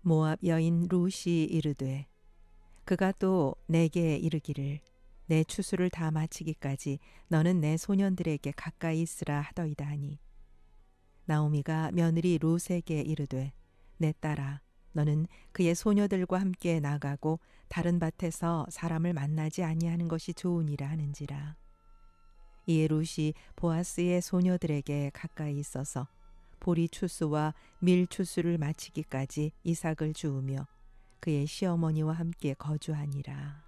모압 여인 룻이 이르되 그가 또 내게 이르기를 내 추수를 다 마치기까지 너는 내 소년들에게 가까이 있으라 하더이다 하니 나오미가 며느리 룻에게 이르되 내 딸아 너는 그의 소녀들과 함께 나가고 다른 밭에서 사람을 만나지 아니하는 것이 좋으니라 하는지라. 이에 룻이 보아스의 소녀들에게 가까이 있어서 보리 추수와 밀 추수를 마치기까지 이삭을 주우며 그의 시어머니와 함께 거주하니라.